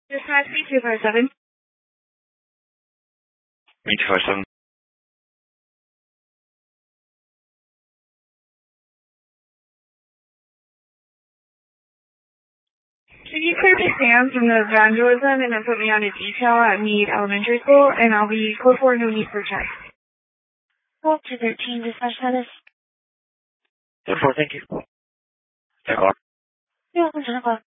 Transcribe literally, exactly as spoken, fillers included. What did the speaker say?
Dispatch B two five seven. B two five seven. Could you clear me Sam from the vandalism and then put me on a detail at Meade Elementary School, and I'll be code four, no need for check. Call two thirteen, dispatch status. ten four, thank you. ten o'clock. You're welcome, ten o'clock.